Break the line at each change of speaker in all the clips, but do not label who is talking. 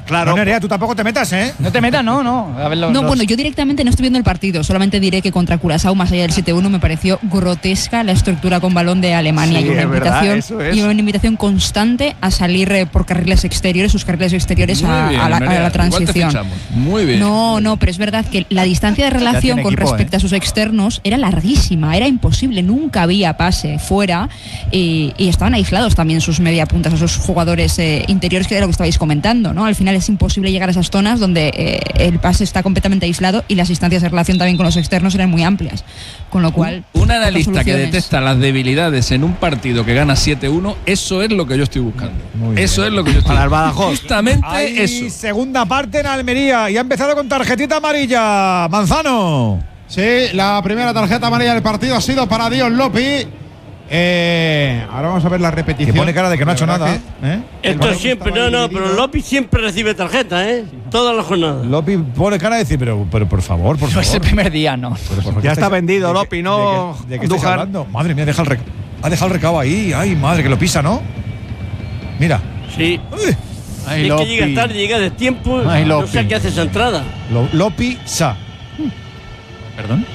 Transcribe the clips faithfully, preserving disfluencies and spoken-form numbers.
Claro.
No, Nerea, tú tampoco te metas, ¿eh?
No te metas, no, no. A ver, los,
no,
los...
bueno, yo directamente no estoy viendo el partido. Solamente diré que contra Curazao, más allá del siete uno, me pareció grotesca la estructura con balón de Alemania.
Sí,
y una
es
invitación
verdad, eso es.
y una invitación constante a salir eh, por carriles exteriores, sus carriles exteriores a,
bien,
a, la,
Nerea,
a la transición.
Muy bien.
No, no, pero es verdad que la distancia de relación con
equipo,
respecto
¿eh?
a sus externos era larguísima, era imposible, nunca había pase fuera y, y estaban aislados también sus media puntas, esos jugadores eh, interiores, que era lo que estabais comentando, ¿no? Al final es imposible llegar a esas zonas donde eh, el pase está completamente aislado y las distancias de relación también con los externos eran muy amplias, con lo cual...
Un, un analista que
soluciones.
detecta las debilidades en un partido que gana siete uno, eso es lo que yo estoy buscando.
Muy
eso
bien.
es lo que yo estoy
Para el
buscando.
Badajoz.
Justamente
Hay
eso.
segunda parte en Almería y ha empezado con tarjetita amarilla. Manzano.
Sí, la primera tarjeta amarilla del partido ha sido para Dios Lopi. Eh, ahora vamos a ver la repetición.
Que pone cara de que no ha hecho
La verdad
nada. ¿eh?
que el
Esto
balón
siempre,
estaba
no, no,
dividido.
pero López siempre recibe tarjeta, ¿eh? Todas las jornadas.
Lopi pone cara de decir, pero, pero por favor, por
No
favor.
es el primer día, no.
Pero, ¿por qué
Ya está
estáis-
vendido,
de qué-
Lopi, no.
¿De qué, de qué estáis
Andújar.
hablando? Madre mía, deja el rec- ha dejado el recado ahí. Ay, madre, que lo pisa, ¿no? Mira.
Sí.
Uy,
Ay,
es
Lopi.
que llega tarde, llega de tiempo.
Ay,
no
Lopi.
sé qué hace esa entrada.
Lo, Lopi sa.
¿Perdón?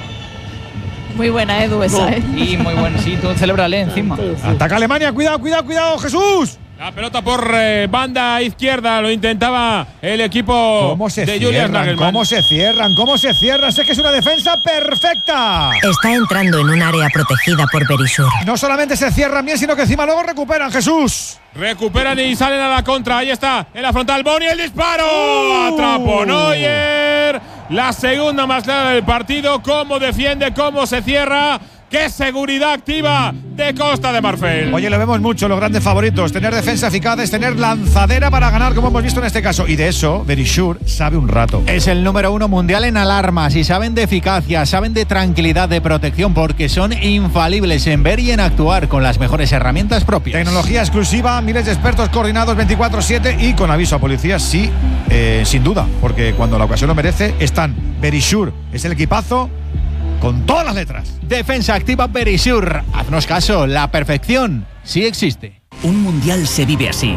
Muy buena, Edu, esa, ¿eh?
Y muy bueno, sí, tú celébrale encima.
Ataca Alemania, cuidado, cuidado, cuidado, Jesús.
La pelota por eh, banda izquierda, lo intentaba el equipo
¿Cómo se
de Julian
cierran?
Nagelsmann.
¿Cómo se cierran? ¿Cómo se cierran? Sé que es una defensa perfecta.
Está entrando en un área protegida por Berisur.
No solamente se cierran bien, sino que encima luego recuperan, Jesús.
Recuperan y salen a la contra. Ahí está, en la frontal, Boni, el disparo.
Uh.
Atrapó Neuer. La segunda más clara del partido. Cómo defiende, cómo se cierra. ¡Qué seguridad activa de Costa de Marfil!
Oye, lo vemos mucho, los grandes favoritos. Tener defensa eficaz es tener lanzadera para ganar, como hemos visto en este caso. Y de eso, Berisur sabe un rato.
Es el número uno mundial en alarmas y saben de eficacia, saben de tranquilidad, de protección, porque son infalibles en ver y en actuar con las mejores herramientas propias.
Tecnología exclusiva, miles de expertos coordinados veinticuatro siete y con aviso a policías, sí, eh, sin duda, porque cuando la ocasión lo merece, están. Berisur es el equipazo con todas las letras.
Defensa activa Berisur. Haznos caso, la perfección sí existe.
Un mundial se vive así.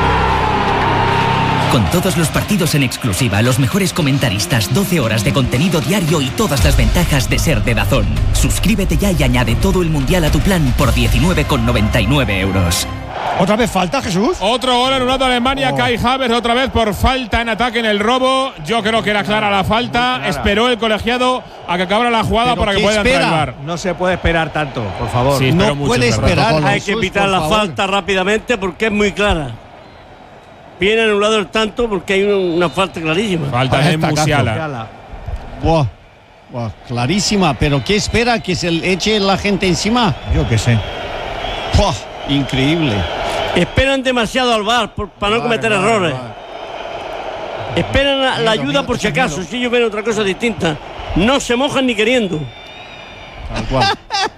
Con todos los partidos en exclusiva, los mejores comentaristas, doce horas de contenido diario y todas las ventajas de ser de DAZN. Suscríbete ya y añade todo el mundial a tu plan por diecinueve con noventa y nueve euros.
¿Otra vez falta, Jesús?
Otro gol anulado a Alemania.
Oh.
Kai Havertz otra vez por falta en ataque en el robo. Yo creo que era clara la falta. Esperó el colegiado a que acabara la jugada
Pero
para que
¿qué
pueda entrar el
espera?
V A R.
No se puede esperar tanto, por favor.
Sí, espero
no
mucho,
puede
es verdad.
esperar.
Hay que pitar la falta rápidamente porque es muy clara. Viene anulado el tanto porque hay una, una falta clarísima.
Falta de Musiala.
Buah, buah, clarísima, pero ¿qué espera? ¿Que se le eche la gente encima?
Yo qué sé.
Buah, increíble.
Esperan demasiado al V A R por- para no cometer
vale,
errores.
vale.
Esperan la, la ayuda por si acaso. Si ellos ven otra cosa distinta, no se mojan ni queriendo.
Tal cual.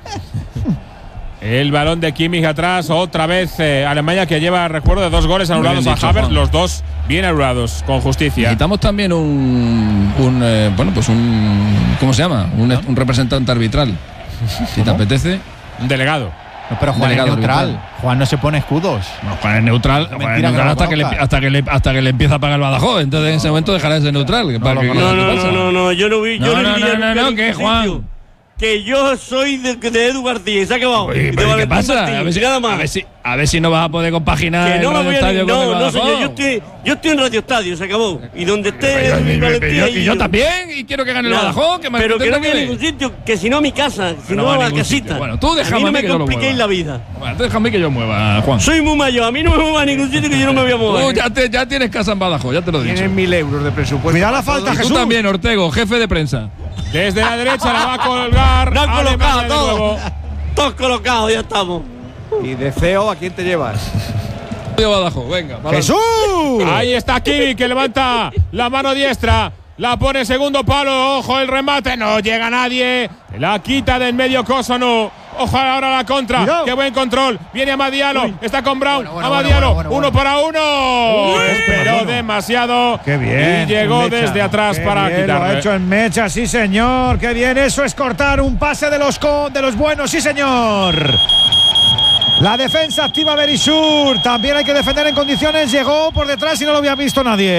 El balón de Kimmich atrás, otra vez eh, Alemania, que lleva recuerdo de dos goles anulados
bien
a
dicho,
Havertz,
Juan.
los dos bien anulados, con justicia.
Necesitamos también un, un eh, bueno, pues un, ¿cómo se llama? Un, un representante arbitral. Si te apetece.
Un delegado.
No, pero Juan es
Delegado
neutral.
arbitral.
Juan no se pone escudos.
No, Juan es neutral, Juan es
mentira que
neutral
lo
hasta, que le,
conozca.
hasta, que le, hasta que le empieza a pagar el Badajoz. Entonces en ese momento dejará de ser neutral. ¿Qué- para qué-
No,
qué
no,
pasa?
no, no, no, yo no vi. Yo
No,
no,
no,
vi
no,
nunca
no, no,
ningún
¿qué,
sitio.
Juan?
Que yo soy de, de Edu García, y se ha acabado.
Oye,
Y de
pero ¿qué
Valentín
pasa?
Martín,
A ver, si,
nada más.
a, ver si, a ver si no vas a poder compaginar
Que no
el
me
Radio
voy a
Estadio
ni,
con el
no, no,
Badajoz.
señor, yo estoy, yo estoy en Radio Estadio, se acabó. Y donde esté
Pero,
Edu y
pero,
Valentín,
pero,
ahí
y yo también, y quiero que gane el
Nada.
Badajoz. Que me
Pero que no
que
voy a ningún sitio, que si no a mi casa, si
no
no
va
a
a
la
ningún
casita.
sitio. Bueno, tú déjame
a mí no
a mí
me
que yo lo
compliquéis
mueva.
la vida.
Bueno, déjame que yo mueva, Juan.
Soy muy mayor, a mí no me mueva a ningún sitio que yo no me voy a mover.
Tú ya, te, ya tienes casa en Badajoz, ya te lo he dicho.
Tienen mil euros de presupuesto.
Cuidado la
para
falta,
todo.
Y tú
Jesús.
también, Ortego, jefe de prensa.
Desde la derecha la va a colgar.
No han colocado
Alemania de
todo.
nuevo.
Todos colocados, ya estamos.
Y de C E O, ¿a quién te llevas?
Yo Badajoz, venga. para
¡Jesús!
Ahí está Kimmich, que levanta la mano diestra. La pone segundo palo. Ojo el remate. No llega nadie. La quita del medio Kosono. Ojo ahora la contra.
Cuidado.
Qué buen control. Viene Amadialo.
Uy.
Está con Brown.
Bueno, bueno,
Amadialo.
bueno, bueno,
uno
bueno.
para uno.
Uy,
Esperó
bueno.
demasiado.
¡Qué bien!
Y llegó
Mecha.
desde atrás
Qué
para
bien,
quitarle.
Lo ha hecho en Mecha, sí señor. ¡Qué bien! Eso es cortar un pase de los, co de los buenos, sí señor. La defensa activa Berisur. También hay que defender en condiciones. Llegó por detrás y no lo había visto nadie.